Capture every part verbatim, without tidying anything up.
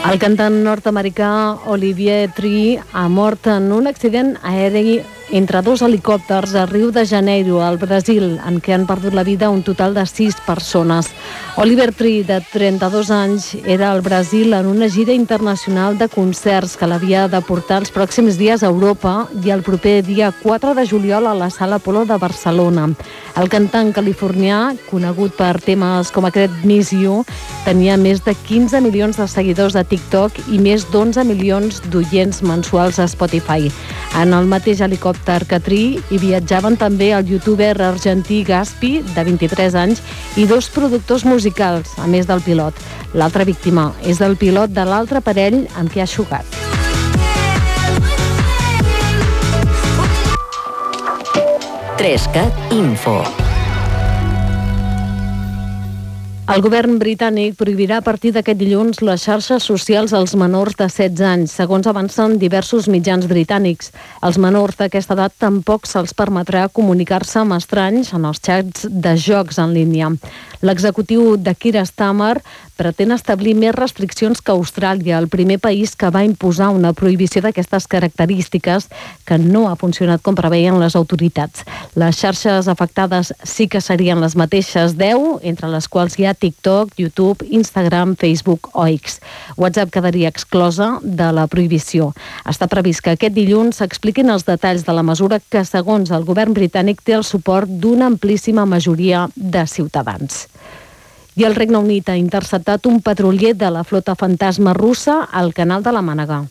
El cantant nord-americà Olivier Tree ha mort en un accident aeri entre dos helicòpters a Rio de Janeiro, al Brasil, en què han perdut la vida un total de sis persones. Olivier Tree, de trenta-dos anys, era al Brasil en una gira internacional de concerts que l'havia de portar els pròxims dies a Europa i el proper dia quatre de juliol a la Sala Apolo de Barcelona. El cantant californià, conegut per temes com aquest Miss You, tenia més de quinze milions de seguidors a TikTok i més d'onze milions d'oients mensuals a Spotify. En el mateix helicòpter que Tree hi viatjaven també el youtuber argentí Gaspi, de vint-i-tres anys, i dos productors musicals, a més del pilot. L'altra víctima és el pilot de l'altre parell amb qui ha xocat. Trescat Info. El govern britànic prohibirà a partir d'aquest dilluns les xarxes socials als menors de setze anys, segons avancen diversos mitjans britànics. Als menors d'aquesta edat tampoc se'ls permetrà comunicar-se amb estranys en els xats de jocs en línia. L'executiu de Keir Starmer pretén establir més restriccions que Austràlia, el primer país que va imposar una prohibició d'aquestes característiques que no ha funcionat com preveien les autoritats. Les xarxes afectades sí que serien les mateixes deu, entre les quals hi ha TikTok, YouTube, Instagram, Facebook o X. WhatsApp quedaria exclosa de la prohibició. Està previst que aquest dilluns s'expliquin els detalls de la mesura que, segons el govern britànic, té el suport d'una amplíssima majoria de ciutadans. I el Regne Unit ha interceptat un petrolier de la flota fantasma russa al canal de la Mànega.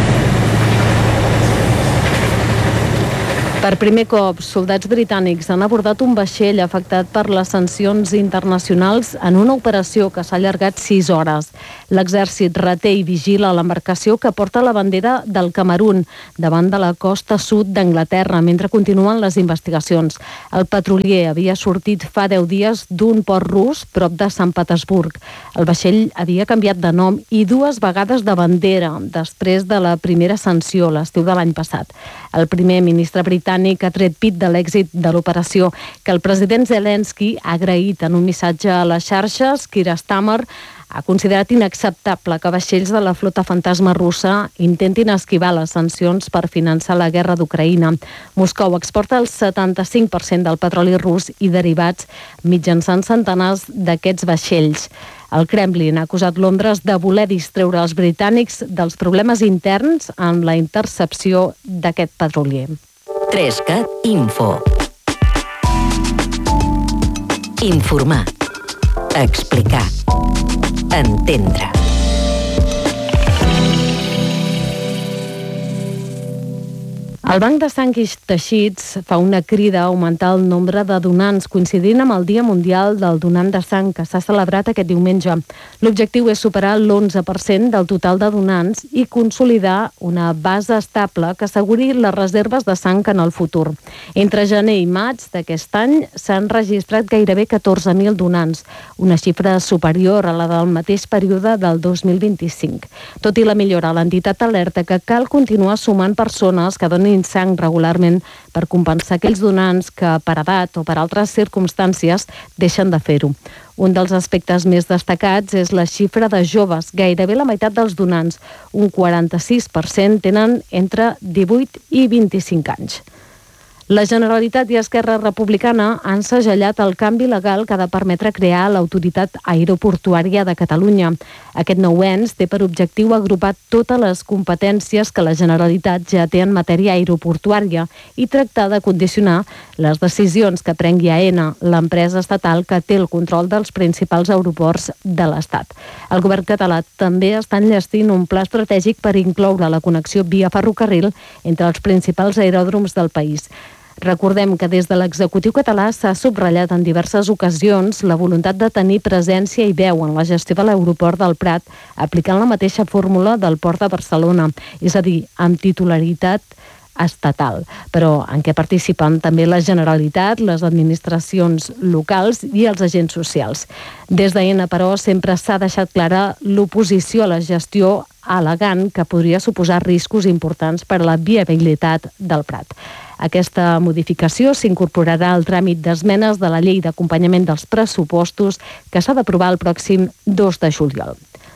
Per primer cop, soldats britànics han abordat un vaixell afectat per les sancions internacionals en una operació que s'ha allargat sis hores. L'exèrcit reté i vigila l'embarcació que porta la bandera del Camerun davant de la costa sud d'Anglaterra mentre continuen les investigacions. El petrolier havia sortit fa deu dies d'un port rus prop de Sant Petersburg. El vaixell havia canviat de nom i dues vegades de bandera després de la primera sanció l'estiu de l'any passat. El primer ministre britànic ha tret pit de l'èxit de l'operació, que el president Zelensky ha agraït en un missatge a les xarxes. Keir Starmer ha considerat inacceptable que vaixells de la flota fantasma russa intentin esquivar les sancions per finançar la guerra d'Ucraïna. Moscou exporta el setanta-cinc per cent del petroli rus i derivats mitjançant centenars d'aquests vaixells. El Kremlin ha acusat Londres de voler distreure els britànics dels problemes interns amb la intercepció d'aquest petrolier. Trescat Info. Informar. Explicar. Entendre. El Banc de Sang i Teixits fa una crida a augmentar el nombre de donants coincidint amb el Dia Mundial del Donant de Sang que s'ha celebrat aquest diumenge. L'objectiu és superar l'onze per cent del total de donants i consolidar una base estable que asseguri les reserves de sang en el futur. Entre gener i maig d'aquest any s'han registrat gairebé catorze mil donants, una xifra superior a la del mateix període del dos mil vint-i-cinc. Tot i la millora, l'entitat alerta que cal continuar sumant persones que donin sang regularment per compensar aquells donants que per edat o per altres circumstàncies deixen de fer-ho. Un dels aspectes més destacats és la xifra de joves. Gairebé la meitat dels donants, un quaranta-sis per cent, tenen entre divuit i vint-i-cinc anys. La Generalitat i Esquerra Republicana han segellat el canvi legal que ha de permetre crear l'Autoritat Aeroportuària de Catalunya. Aquest nou ens té per objectiu agrupar totes les competències que la Generalitat ja té en matèria aeroportuària i tractar de condicionar les decisions que prengui AENA, l'empresa estatal que té el control dels principals aeroports de l'Estat. El govern català també està enllestint un pla estratègic per incloure la connexió via ferrocarril entre els principals aeròdroms del país. Recordem que des de l'executiu català s'ha subratllat en diverses ocasions la voluntat de tenir presència i veu en la gestió de l'aeroport del Prat, aplicant la mateixa fórmula del Port de Barcelona, és a dir, amb titularitat estatal, però en què participen també la Generalitat, les administracions locals i els agents socials. Des d'AENA, però, sempre s'ha deixat clara l'oposició a la gestió al·legant que podria suposar riscos importants per a la viabilitat del Prat. Aquesta modificació s'incorporarà al tràmit d'esmenes de la llei d'acompanyament dels pressupostos que s'ha d'aprovar el pròxim dos de juliol.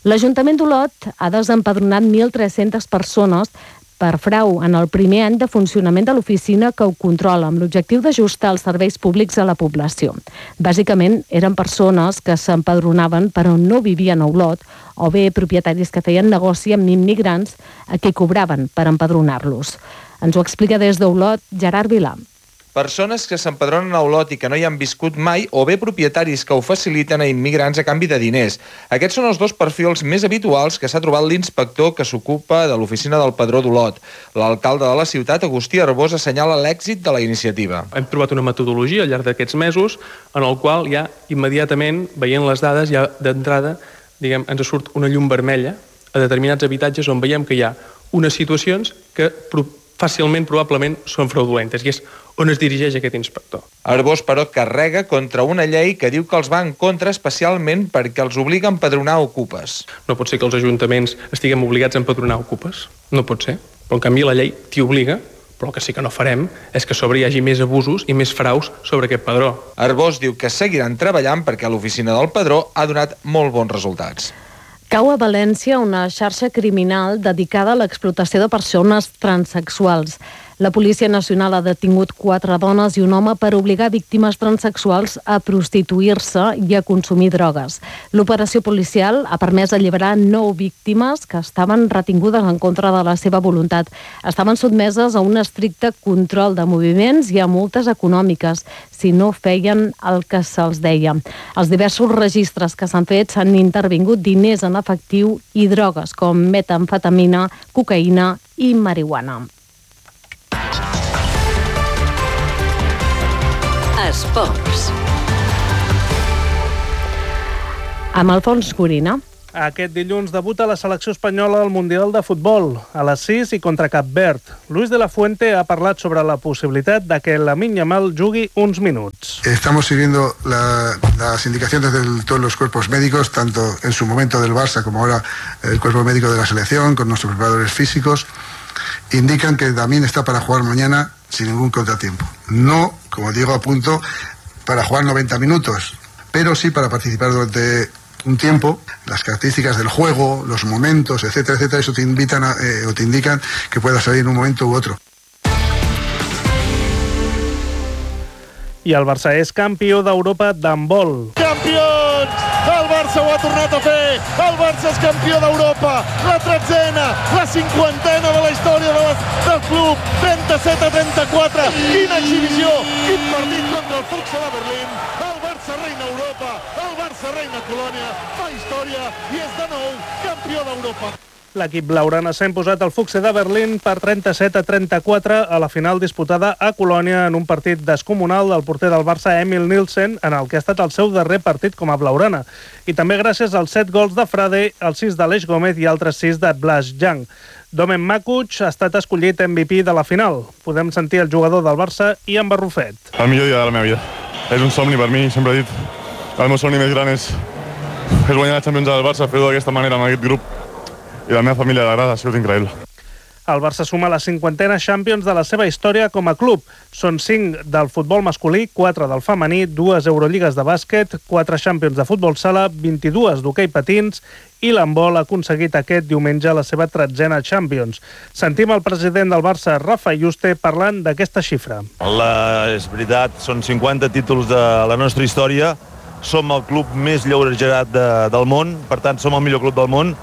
L'Ajuntament d'Olot ha desempadronat mil tres-centes persones per frau en el primer any de funcionament de l'oficina que ho controla, amb l'objectiu d'ajustar els serveis públics a la població. Bàsicament, eren persones que s'empadronaven però no vivien a Olot, o bé propietaris que feien negoci amb immigrants a qui cobraven per empadronar-los. Ens ho explica des d'Olot Gerard Vilà. Persones que s'empadronen a Olot i que no hi han viscut mai, o bé propietaris que ho faciliten a immigrants a canvi de diners. Aquests són els dos perfils més habituals que s'ha trobat l'inspector que s'ocupa de l'oficina del padró d'Olot. L'alcalde de la ciutat, Agustí Arbós, assenyala l'èxit de la iniciativa. Hem trobat una metodologia al llarg d'aquests mesos en el qual ja immediatament, veient les dades, ja d'entrada, diguem, ens surt una llum vermella a determinats habitatges on veiem que hi ha unes situacions que fàcilment, probablement, són fraudulentes, i és on es dirigeix aquest inspector. Arbós, però, carrega contra una llei que diu que els va en contra especialment perquè els obliga a empadronar ocupes. No pot ser que els ajuntaments estiguem obligats a empadronar ocupes. No pot ser. Però, en canvi, la llei t'hi obliga, però el que sí que no farem és que a sobre hi hagi més abusos i més fraus sobre aquest padró. Arbós diu que seguiran treballant perquè l'oficina del padró ha donat molt bons resultats. Cau a València una xarxa criminal dedicada a l'explotació de persones transsexuals. La Policia Nacional ha detingut quatre dones i un home per obligar víctimes transsexuals a prostituir-se i a consumir drogues. L'operació policial ha permès alliberar nou víctimes que estaven retingudes en contra de la seva voluntat. Estaven sotmeses a un estricte control de moviments i a multes econòmiques si no feien el que se'ls deia. Els diversos registres que s'han fet s'han intervingut diners en efectiu i drogues com metamfetamina, cocaïna i marihuana. Esports. Amb Alfons Gorina. Aquest dilluns debuta la selecció espanyola al Mundial de Futbol, a les sis i contra Cap Verd. Luis de la Fuente ha parlat sobre la possibilitat de que Lamine Yamal jugui uns minuts. Estamos siguiendo la, las indicaciones de todos los cuerpos médicos, tanto en su momento del Barça como ahora el cuerpo médico de la selección, con nuestros preparadores físicos. Indican que Lamine está para jugar mañana sin ningún contratiempo. No, como digo, a punto para jugar noventa minutos, pero sí para participar durante un tiempo. Las características del juego, los momentos, etcétera, etcétera, eso te invitan a, eh, o te indican que pueda salir en un momento u otro. I el Barça és campió d'Europa d'handbol. Campions! El Barça ho ha tornat a fer! El Barça és campió d'Europa! La tretzena, la cinquantena de la història de les, del club! trenta-set a trenta-quatre! Quina exhibició! Quin partit contra el Fuchs de Berlín! El Barça reina Europa! El Barça reina Colònia! Fa història i és de nou campió d'Europa! L'equip blaugrana s'ha imposat al Fuchs de Berlín per trenta-set a trenta-quatre a la final disputada a Colònia en un partit descomunal del porter del Barça, Emil Nielsen, en el que ha estat el seu darrer partit com a blaugrana. I també gràcies als set gols de Frade, els sis d'Aleix Gómez i altres sis de Blas Young. Domen Makuch ha estat escollit M V P de la final. Podem sentir el jugador del Barça, Ian Barrufet. El millor dia de la meva vida. És un somni per mi, sempre he dit. El meu somni més gran és, és guanyar la Champions del Barça, fer-ho d'aquesta manera amb aquest grup. I la meva família d'agrada, ha sigut increïble. El Barça suma la cinquantena Champions de la seva història com a club. Són cinc del futbol masculí, quatre del femení, dues Eurolligues de bàsquet, quatre Champions de futbol sala, vint-i-dues d'hoquei patins i l'handbol ha aconseguit aquest diumenge la seva tretzena Champions. Sentim el president del Barça, Rafa Yuste, parlant d'aquesta xifra. La, és veritat, són cinquanta títols de la nostra història. Som el club més lleugerat de, del món, per tant som el millor club del món.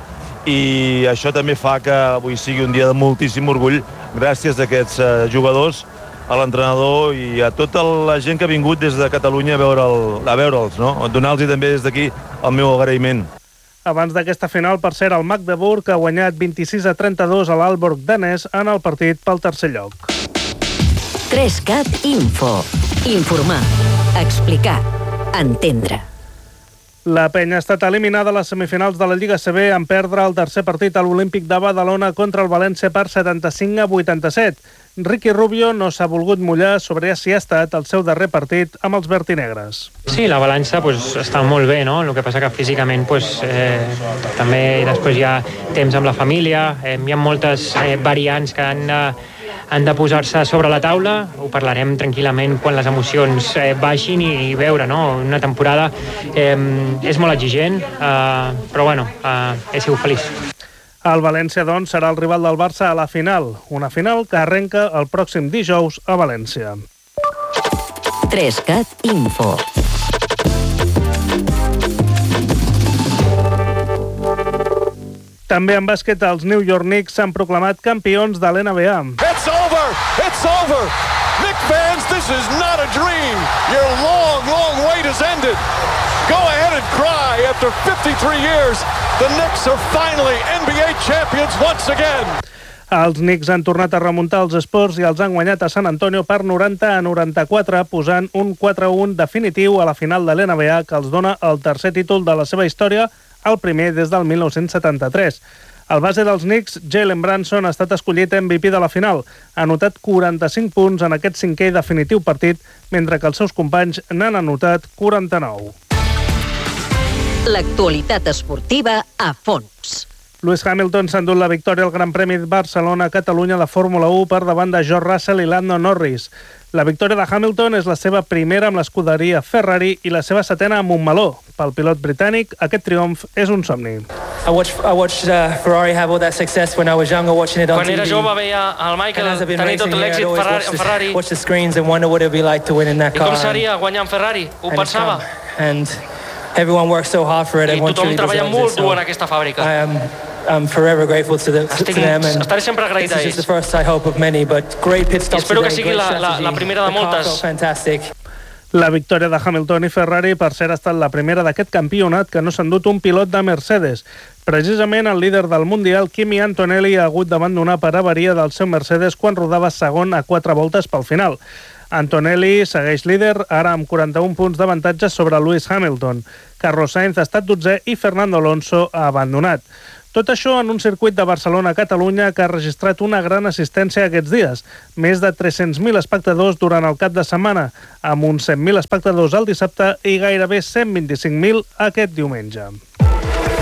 I això també fa que avui sigui un dia de moltíssim orgull gràcies a aquests uh, jugadors, a l'entrenador i a tota la gent que ha vingut des de Catalunya a veure'ls, a veure'ls, no? Donar-los també des d'aquí el meu agraïment. Abans d'aquesta final, per cert, el Magdeburg ha guanyat vint-i-sis a trenta-dos a l'Aalborg danès en el partit pel tercer lloc. tres cat Info. Informar, explicar, entendre. La Penya ha estat eliminada a les semifinals de la Lliga C B en perdre el tercer partit a l'Olímpic de Badalona contra el València per setanta-cinc a vuitanta-set. Ricky Rubio no s'ha volgut mullar sobre si ha estat el seu darrer partit amb els vertinegres. Sí, la balança pues, està molt bé, no? El que passa que físicament pues, eh, també després hi ha temps amb la família, eh, hi ha moltes eh, variants que han, eh, han de posar-se sobre la taula. Ho parlarem tranquil·lament quan les emocions eh, baixin i, i veure, no? Una temporada eh, és molt exigent, eh, però bueno, eh, he sigut feliç. El València, doncs, serà el rival del Barça a la final. Una final que arrenca el pròxim dijous a València. tres cat Info. També en bàsquet, els New York Knicks s'han proclamat campions de l'N B A. It's over! It's over! Knicks fans, this is not a dream. Your long, long wait has ended. Go ahead and cry. After fifty-three years, the Knicks are finally N B A champions once again. Els Knicks han tornat a remuntar els Spurs i els han guanyat a San Antonio per noranta a noranta-quatre, posant un quatre a un definitiu a la final de l'N B A que els dona el tercer títol de la seva història, el primer des del mil nou-cents setanta-tres. El base dels Knicks, Jalen Brunson, ha estat escollit M V P de la final. Ha anotat quaranta-cinc punts en aquest cinquè i definitiu partit, mentre que els seus companys n'han anotat quaranta-nou. L'actualitat esportiva a fons. Lewis Hamilton s'ha endut la victòria al Gran Premi de Barcelona-Catalunya de Fórmula u per davant de George Russell i Lando Norris. La victòria de Hamilton és la seva primera amb l'escuderia Ferrari i la seva setena amb Montmeló. Pel pilot britànic, aquest triomf és un somni. I watched, I watched uh, Ferrari have all that success when I was younger, watching it on Quan T V. era jove veia el Michael tenir tot l'èxit en Ferrari. Watch the screens and wonder what it would be like to win in that I car. com seria guanyar en Ferrari? Ho pensava. And everyone works so hard for it. I tothom treballa molt dur en aquesta fàbrica. I am I'm forever grateful to, the, Estic, to them. And estaré sempre agraït a this is ells. just the first, I hope, of many, but great pit stops espero que today, sigui great la, la, la strategy. primera de The car moltes. felt fantastic. La victòria de Hamilton i Ferrari, per cert, ha estat la primera d'aquest campionat que no s'ha endut un pilot de Mercedes. Precisament el líder del Mundial, Kimi Antonelli, ha hagut d'abandonar per avaria del seu Mercedes quan rodava segon a quatre voltes pel final. Antonelli segueix líder, ara amb quaranta-un punts d'avantatge sobre Lewis Hamilton. Carlos Sainz ha estat dotzè i Fernando Alonso ha abandonat. Tot això en un circuit de Barcelona-Catalunya que ha registrat una gran assistència aquests dies. Més de tres-cents mil espectadors durant el cap de setmana, amb uns cent mil espectadors el dissabte i gairebé cent vint-i-cinc mil aquest diumenge.